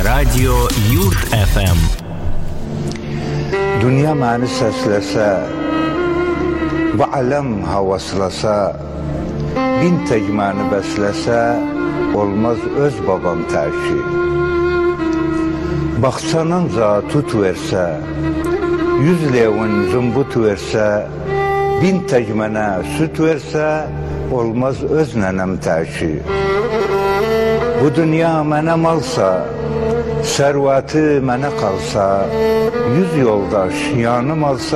Radio Yurt FM. Dünya məni səsləsə, bu aləm havaslasa, bin tək məni bəsləsə, olmaz öz babam tərki. Baxçanınca tut versə, 100 levin zımbut versə, bin tək mənə süt versə, olmaz öz nənəm tərki. Bu dünya mənə malsa, sərvəti mənə qalsa, 100 yoldaş yanım alsa,